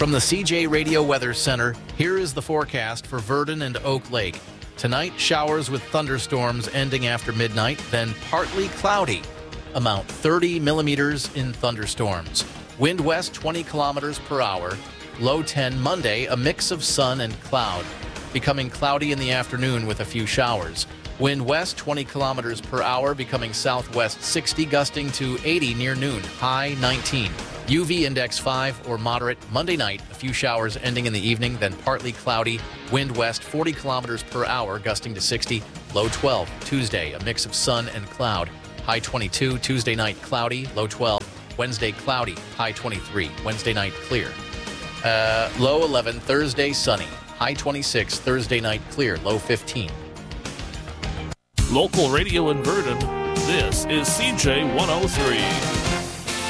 From the CJ Radio Weather Center, here is the forecast for Verdon and Oak Lake. Tonight, showers with thunderstorms ending after midnight, then partly cloudy. Amount 30 millimeters in thunderstorms. Wind west 20 kilometers per hour. Low 10 Monday, a mix of sun and cloud. Becoming cloudy in the afternoon with a few showers. Wind west 20 kilometers per hour, becoming southwest 60, gusting to 80 near noon. High 19. UV index 5 or moderate. Monday night, a few showers ending in the evening, then partly cloudy. Wind west 40 kilometers per hour, gusting to 60. Low 12. Tuesday, a mix of sun and cloud. High 22. Tuesday night, cloudy. Low 12. Wednesday, cloudy. High 23. Wednesday night, clear. Low 11. Thursday, sunny. High 26. Thursday night, clear. Low 15. Local radio in Verdon, this is CJ 103.